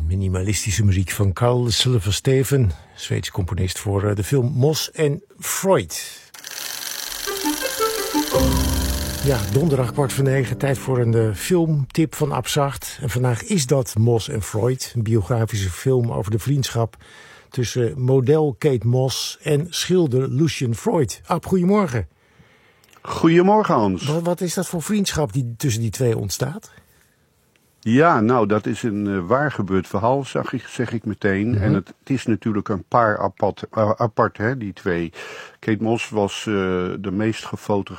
minimalistische muziek van Carl Silversteven, Zweedse componist voor de film Moss en Freud. Ja, donderdag 8:45, tijd voor een filmtip van Abzacht. En vandaag is dat Moss en Freud, een biografische film over de vriendschap tussen model Kate Moss en schilder Lucian Freud. Ab, goedemorgen. Goedemorgen, Hans. Wat is dat voor vriendschap die tussen die twee ontstaat? Ja, nou, dat is een waar gebeurd verhaal, zeg ik meteen. Mm-hmm. En het is natuurlijk een paar apart, hè, die twee. Kate Moss was de meest